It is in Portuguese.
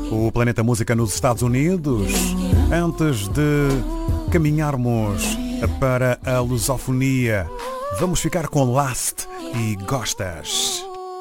o Planeta Música nos Estados Unidos. Antes de caminharmos para a lusofonia, vamos ficar com Last e Gostas.